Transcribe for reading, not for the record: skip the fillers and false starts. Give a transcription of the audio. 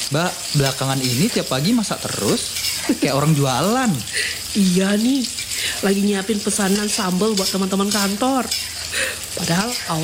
Mbak, belakangan ini tiap pagi masak terus, kayak orang jualan. Iya nih, lagi nyiapin pesanan sambal buat teman-teman kantor. Padahal